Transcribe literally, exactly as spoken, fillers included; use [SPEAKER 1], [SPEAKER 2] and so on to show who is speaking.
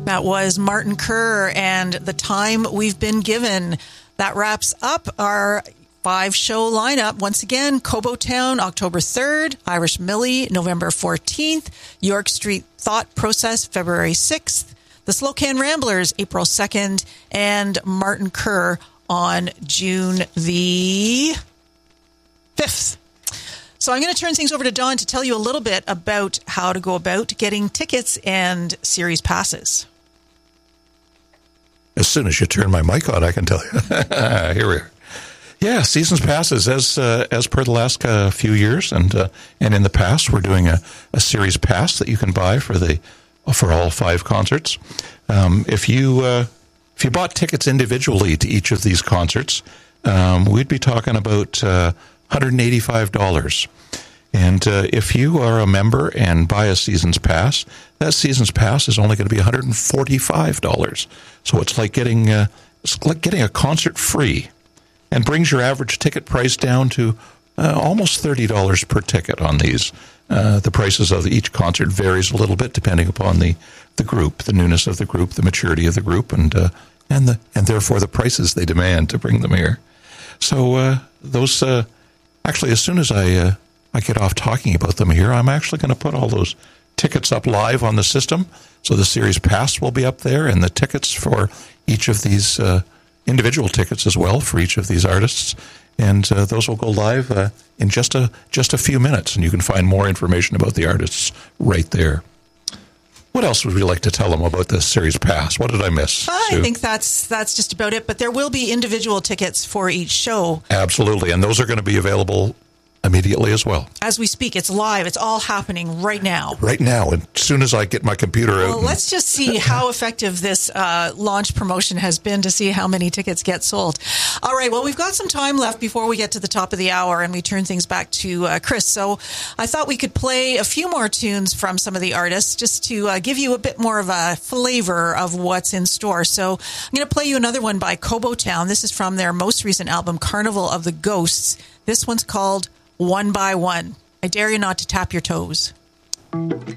[SPEAKER 1] That was Martin Kerr and The Time We've Been Given. That wraps up our five-show lineup. Once again, Cobo Town, October third, Irish Millie, November fourteenth, York Street Thought Process, February sixth, the Slocan Ramblers, April second, and Martin Kerr on June the fifth. So I'm going to turn things over to Don to tell you a little bit about how to go about getting tickets and series passes.
[SPEAKER 2] As soon as you turn my mic on, I can tell you. Here we are. Yeah, seasons passes as uh, as per the last uh, few years, and uh, and in the past, we're doing a, a series pass that you can buy for the for all five concerts. Um, if you uh, if you bought tickets individually to each of these concerts, um, we'd be talking about uh, one hundred eighty-five dollars. And uh, if you are a member and buy a season's pass, that season's pass is only going to be one hundred forty-five dollars. So it's like getting uh, it's like getting a concert free, and brings your average ticket price down to uh, almost thirty dollars per ticket on these. Uh, the prices of each concert varies a little bit depending upon the, the group, the newness of the group, the maturity of the group, and uh, and the and therefore the prices they demand to bring them here. So uh, those uh, actually, as soon as I uh, I get off talking about them here, I'm actually going to put all those tickets up live on the system. So the series pass will be up there, and the tickets for each of these uh, individual tickets as well for each of these artists. And uh, those will go live uh, in just a just a few minutes, and you can find more information about the artists right there. What else would we like to tell them about this series pass? What did I miss,
[SPEAKER 1] I
[SPEAKER 2] Sue?
[SPEAKER 1] think that's that's just about it, but there will be individual tickets for each show.
[SPEAKER 2] Absolutely, and those are going to be available immediately as well.
[SPEAKER 1] As we speak, it's live. It's all happening right now.
[SPEAKER 2] Right now, and as soon as I get my computer out.
[SPEAKER 1] Well,
[SPEAKER 2] and
[SPEAKER 1] let's just see how effective this uh, launch promotion has been to see how many tickets get sold. All right, well, we've got some time left before we get to the top of the hour and we turn things back to uh, Chris. So I thought we could play a few more tunes from some of the artists just to uh, give you a bit more of a flavor of what's in store. So I'm going to play you another one by Cobo Town. This is from their most recent album, Carnival of the Ghosts. This one's called One by One. I dare you not to tap your toes.